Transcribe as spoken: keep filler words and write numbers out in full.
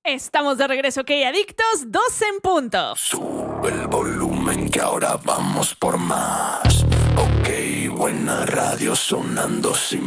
Estamos de regreso, OK Adictos, dos en punto. Sube el volumen que ahora vamos por más. OK, buena radio sonando sin